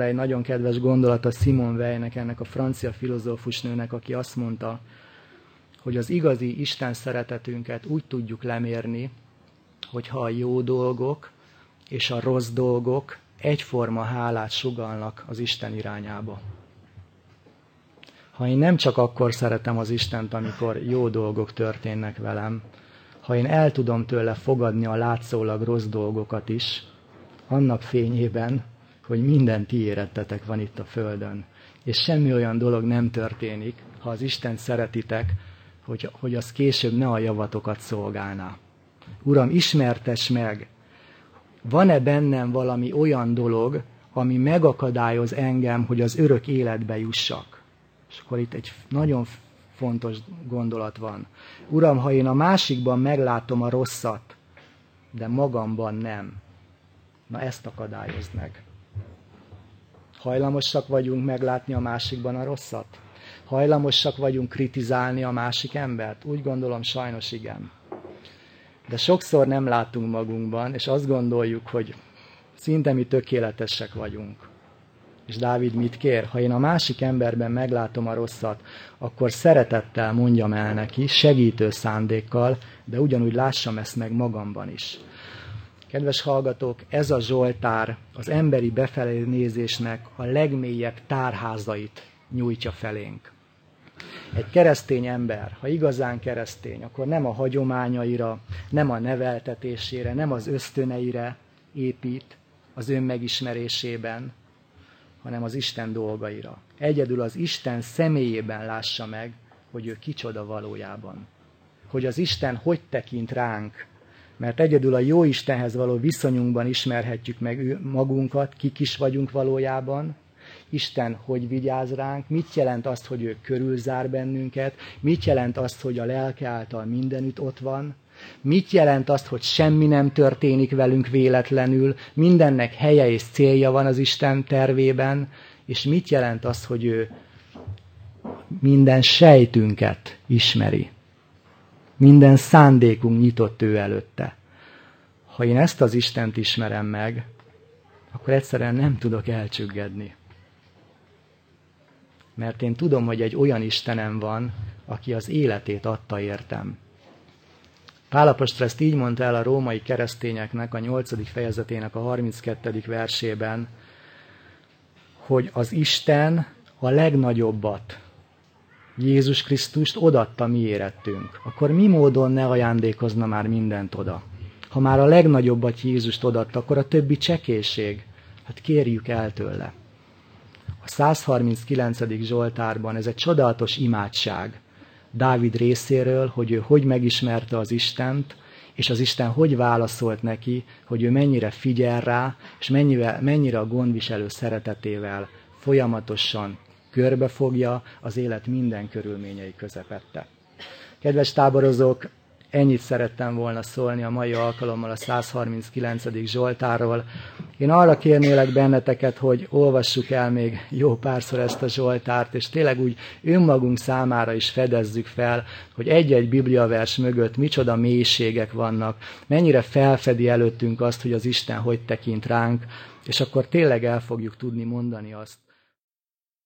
számomra egy nagyon kedves gondolat a Simone Weilnek, ennek a francia filozófusnőnek, aki azt mondta, hogy az igazi Isten szeretetünket úgy tudjuk lemérni, hogyha a jó dolgok és a rossz dolgok egyforma hálát sugallnak az Isten irányába. Ha én nem csak akkor szeretem az Istent, amikor jó dolgok történnek velem, ha én el tudom tőle fogadni a látszólag rossz dolgokat is, annak fényében, hogy minden ti érettetek van itt a földön, és semmi olyan dolog nem történik, ha az Istent szeretitek, hogy az később ne a javatokat szolgálná. Uram, ismertess meg, van-e bennem valami olyan dolog, ami megakadályoz engem, hogy az örök életbe jussak? És akkor itt egy nagyon fontos gondolat van. Uram, ha én a másikban meglátom a rosszat, de magamban nem, na ezt akadályozd meg. Hajlamosak vagyunk meglátni a másikban a rosszat? Hajlamosak vagyunk kritizálni a másik embert? Úgy gondolom, sajnos igen. De sokszor nem látunk magunkban, és azt gondoljuk, hogy szinte mi tökéletesek vagyunk. És Dávid mit kér? Ha én a másik emberben meglátom a rosszat, akkor szeretettel mondjam el neki, segítő szándékkal, de ugyanúgy lássam ezt meg magamban is. Kedves hallgatók, ez a Zsoltár az emberi befelé nézésnek a legmélyebb tárházait nyújtja felénk. Egy keresztény ember, ha igazán keresztény, akkor nem a hagyományaira, nem a neveltetésére, nem az ösztöneire épít az önmegismerésében, hanem az Isten dolgaira. Egyedül az Isten személyében lássa meg, hogy ő kicsoda valójában. Hogy az Isten hogy tekint ránk, mert egyedül a jó Istenhez való viszonyunkban ismerhetjük meg magunkat, kik is vagyunk valójában, Isten hogy vigyáz ránk, mit jelent azt, hogy ő körülzár bennünket, mit jelent azt, hogy a lelke által mindenütt ott van, mit jelent azt, hogy semmi nem történik velünk véletlenül, mindennek helye és célja van az Isten tervében, és mit jelent azt, hogy ő minden sejtünket ismeri. Minden szándékunk nyitott ő előtte. Ha én ezt az Istent ismerem meg, akkor egyszerűen nem tudok elcsüggedni. Mert én tudom, hogy egy olyan Istenem van, aki az életét adta értem. Pál apostol ezt így mondta el a római keresztényeknek a 8. fejezetének a 32. versében, hogy az Isten a legnagyobbat, Jézus Krisztust odaadta mi érettünk. Akkor mi módon ne ajándékozna már mindent oda? Ha már a legnagyobbat Jézust odaadta, akkor a többi csekélység. Hát kérjük el tőle. A 139. Zsoltárban ez egy csodálatos imádság Dávid részéről, hogy ő hogy megismerte az Istent, és az Isten hogy válaszolt neki, hogy ő mennyire figyel rá, és mennyire a gondviselő szeretetével folyamatosan körbefogja az élet minden körülményei közepette. Kedves táborozók, ennyit szerettem volna szólni a mai alkalommal a 139. Zsoltárról. Én arra kérnélek benneteket, hogy olvassuk el még jó párszor ezt a Zsoltárt, és tényleg úgy önmagunk számára is fedezzük fel, hogy egy-egy bibliavers mögött micsoda mélységek vannak, mennyire felfedi előttünk azt, hogy az Isten hogy tekint ránk, és akkor tényleg el fogjuk tudni mondani azt,